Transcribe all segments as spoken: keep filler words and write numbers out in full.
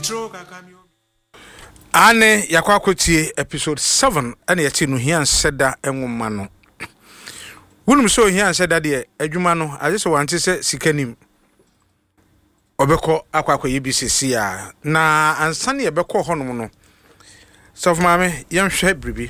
Ane yakwa kotie episode seven ane yati no hian seda enwoma no. Wunum so hian seda de adwuma no age so wante se sikanim. Obekọ akwa akwa B C C a na ansane ebekọ honom no. So mame yemhwe bribi.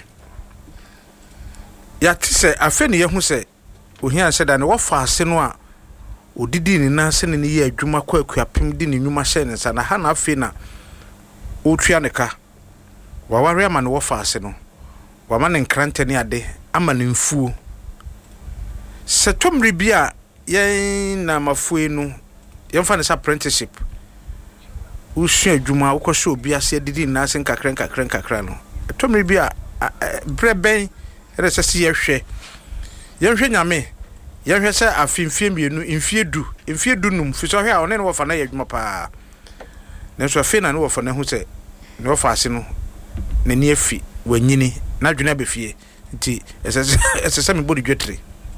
Yati se afe ne yehu se ohian seda ne wo fa ase no a odidi ni na se ne ne ye adwuma kwa akuapem di ne nwuma hye ne sa na ha na afe na otwa ne ka waware ama ne wo fa ase no wama ne nkrante ne ade ama ne mfuo setomre bia yen na mafue no yen fa ne sa apprenticeship usu adwuma ukɔhye obi ase didi na ase nkakra nkakra nkakra no setomre bia breben ere sese yehwe yehwe nyame yehwe se afimfie mienu mfie du mfie du num fi so hwe a one ne wo fa na yɛ adwuma pa na so afi na ne wo fa na hu se ne wo fa ase no nani afi wanyini na dwena befie nti esese esese me body dwetre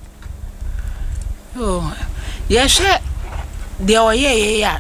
oh yehwe de oyeye ya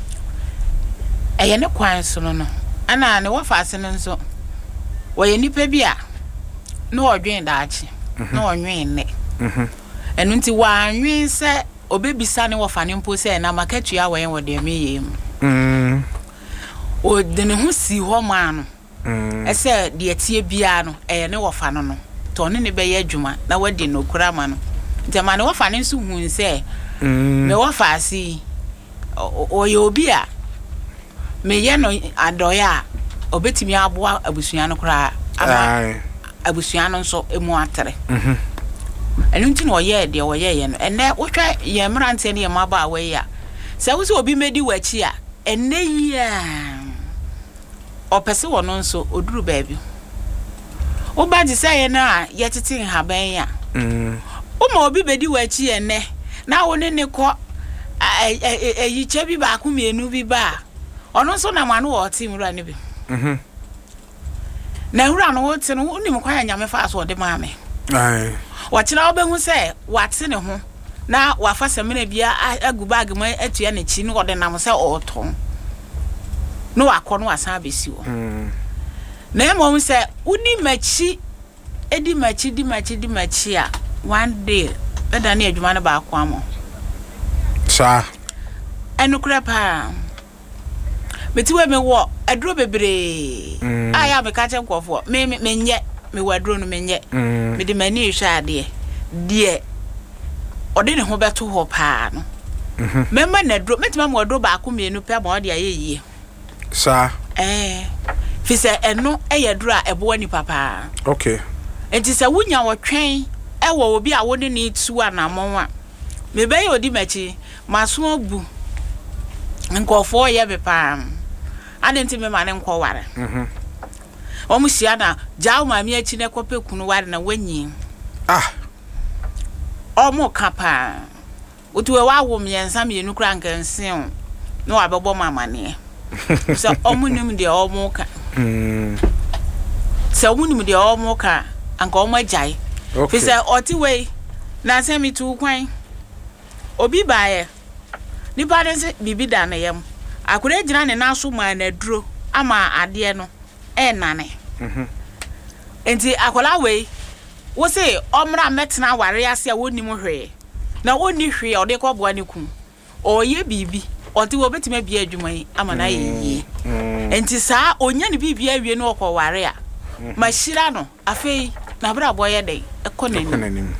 eye ne kwan so no no ana ne wo fa ase no nso woye nipa bi a no odwen daachi no onwen ne mhm enu nti wa anwen se obebisa ne wo fa ne mpo se na makatua wo yen wo de meyem mhm o de ne hu si ho ma no mm ese de atie bia no eye ne wo fa no no to ne ne be ye adwuma na wadi no kura ma no nti ma ne wo fa ne nso hu nse mm me wo fa asi o ye obi a me ye no adoya obetimi aboa abusua no kura ama abusua no nso emu atere mhm enu nti no ye de wo ye ye no ene wotwa ye mrante ne ye maba awe ya se wo se obi medi wachi a ene yi a opese wono nso oduru baabi wo ba di se ye na ye tete haban ya mm o ma obi bedi wachi ene na wo ne ne ko ayi chebi ba ku mienu bi ba ono nso na manu wo ti mura ne bi mhm na hura no wote no unim kwa nyame fa so de maame ai wachira obehu se wate ne ho na wafa semene bia agu bag ma atua ne chi no ode nam se oton no wakọ no wasan besi wo mm na emom se uni machi edi machi di machi di machi a one day beda na adwuma ne ba akọ amo sa enu kura pa metiwe me wo aduro bebre mm. aya me ka che nkofo me me nye me waduro no me nye mm. me de mani hwa ade de ode ne ho beto ho pa no mhm memma na aduro metima mo aduro ba ko mienu pe ma ode ayeye sa eh fi se eno eye aduro a ebo ani papa okay enti se wunya wo twen e wo obi a wo ne ne tu anamon a me be ye odi machi maso abu nkofo ye be pa adenti me mane nko ware mhm omusia na jaw ma mi achi ne kope kunu ware na wanyi ah omo kapa otuwe wa wo miensa me nu kra nkansen no abebo mama ne so omunim de omo ka mm so omunim de omo ka anka omo jai fi se oti we na se mi tu kwan obi baaye ni pade se bibi da na yam akure gina ne naso ma na duro ama ade no e nane mhm enti akola we wo se omra metna ware ase a woni mu hwe na woni hwe o de ko boa ne ku oye bibi oti wo betima bia adwuma yi ama na yi enti saa onya ne bibia awie no ko ware a mashira no afei na bra boye dey ekonanim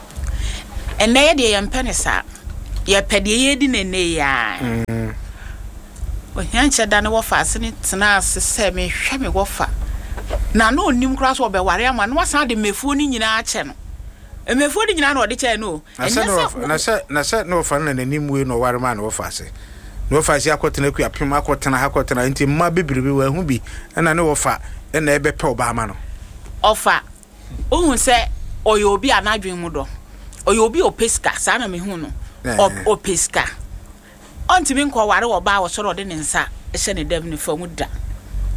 enne ye de yempene saa ye pede ye di nene ya mm ohianche da ne wo fa ase ne tena ase se me hwe me wo fa na no onim kra so be ware ama no wasan de mefuo ni nyina ache no emefuo ni nyina no de che no na se na se no fa na nanim we no ware ma no wo fa ase no fa ase akotena ku apem akotena akotena nti ma bebiribi wa hu bi na ne wo fa na ebe pe oba ama no ofa ohun se oyo obi anadwen mu do oyo obi opeska sa na me hu no o peska ontimi nko ware wo ba wo soro de ne nsa ehye ne dam ne famu da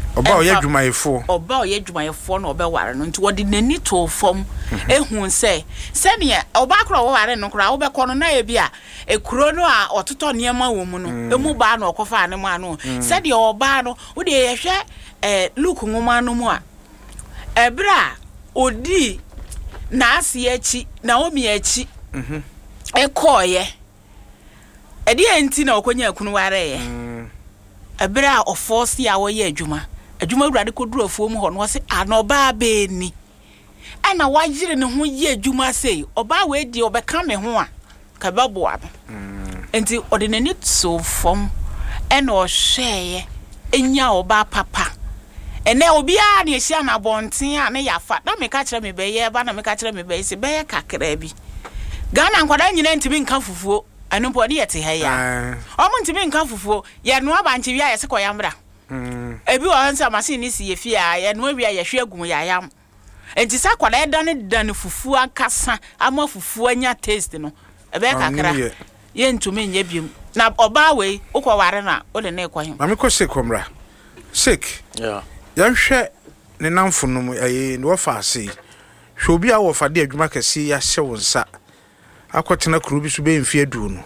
oba o ye dwumayefo oba o ye dwumayefo na oba ware no nti wodi nani to fom ehun se se ne oba kro wo ware no kra wo be kono na e bia ekuro no a ototo niema wo mu no emu ba na okofa ne mu ano se de oba no wo de ye hwe eh look nwoma no mu a ebra odi na ase echi na omi echi mhm ekoye edi enti na okonya akunu ware ye ebra oforce ya wo ye adwuma adwuma wurade koduru afuo mu ho no se anoba be ni ana wajire ne ho ye adwuma sei oba we di obeka me ho a ka babo ab enti odinani so fom ena o hweye enya oba papa ene obi a na ehia na bonten a ne yafa na me ka kire me be ye ba na me ka kire me be se be ye kakra bi Ghana nkwada nyina ntimi nka fufuo anu po de yete ha ya o mu ntimi nka fufuo ye no aba nchi wi a ye se ko yamra mm ebi wo hansa machine ni si ye fi a ye no wi a ye hwe agum ya yam enti sa kwada eda ne dan fufuo akasa ama fufuo anya taste no ebe kakra ye ntumi nya biem na oba we ukọ ware na o le na ekwa mame ko se komra sek yeah ya hwe ne namfo no mu aye ne wo fa ase hwe obi a wo fa de adwuma kase ya hye wo nsa akotena kru bi so be mfi adu no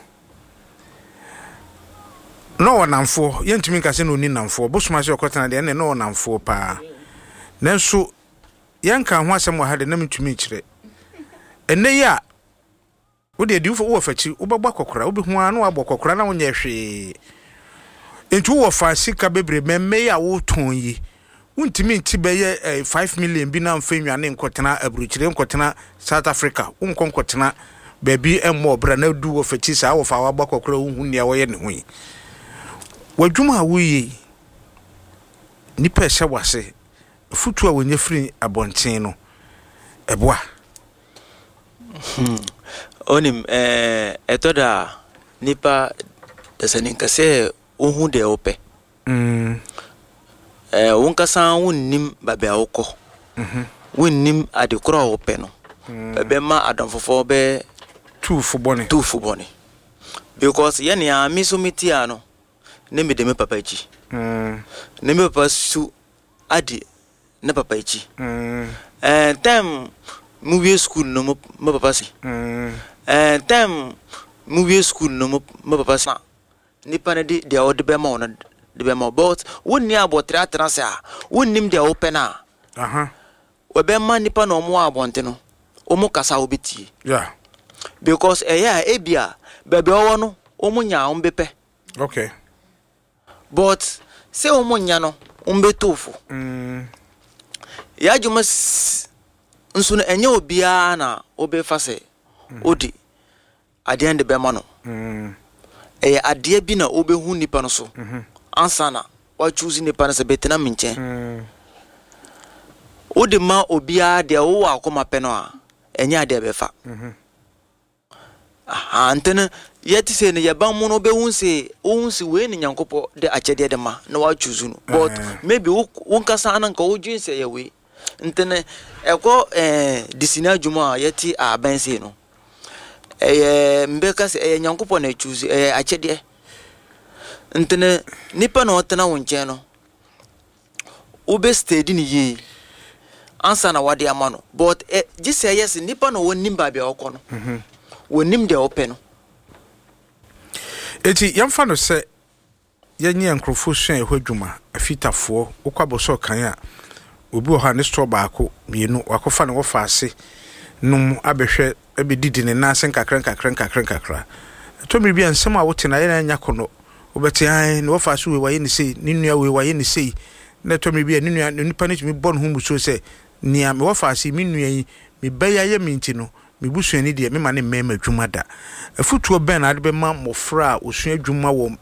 no wonamfo yentumi nkase no ni namfo bosuma se okotena de ne no wonamfo pa nanso yanka ho asem wa hade na mtumi kire enne ya wo de diufo wo fachi wo baba kokora wo be hu anu abo kokora na wonye hwe entu wo fa sika bebre memme ya wo ton yi wuntimi nti beye five million bi na mfa nwane nkotena aburuchire nkotena South Africa unkon nkotena baby emmo bra na du wo fachi sa wo fa wa baba kokora wo hu ne wo ye ne hu yi wadwuma wo yi nipa hye wase futu a wonye firi abonten no eboa hmm onim eh etoda nipa desaninka se ohun de ope mm eh wonka san wonnim babe awko mhm wonnim adekoro ope no babe ma adonfofo be two fubone two fubone because ye ne amisumiti ano ne me de me papa ji mm ne me papa su adi ne papa ji mm eh time movie school no me papa si mm eh time movie school no me papa si nipa ne de o de be ma on de be ma but wonni abotre atranse a wonnim de open a aha we be ma nipa no mo abonte no o mo kasa obeti yeah because eh ya ebia bebe owo no o mo nya o mbepe okay but se o mo nya no o mbetofo mm ya juma nso no enye obia na obefa se odi ade ende be ma no mm eh ade bi na obehu nipa no so mhm ansa na wa choose nipa na se betena minche mm odi ma obia de wo akoma pe no a enye ade befa mhm aha antene yeti se ne yaban mu no behu se ohun se we ne nyankopo de achede de ma na wa choose no but maybe wonka sa na nka wodwin se ye we ntene eko eh disina adwuma yeti aban se no eh mbeka se eh nyankopo na choose eh achede ntene nipa na otena wonche no obe steady ni yi ansa na wade amano but eh gise yes nipa na wonnim ba bia okono mhm wonnim de open no eti yamfa no se yenye nkrofo hwan ehwadwuma afitafo ukwaboso kan a obi o ha ne store baako mienu wakofa ne wo faase num abehwe ebedidi ne nase nkakran kakran kakran kakra to mi bia nsem a wotena ye na nya kono obeti ai ne wo faase we waye ne sei ne nua we waye ne sei na to mi bia ne nua nipa ne mi bon hu muso se nia me wo faase mi nua yi mi baya ye mi nti no mi busuani de me ma ne mema dwuma da afutuo ben ade be ma mofra osua dwuma wo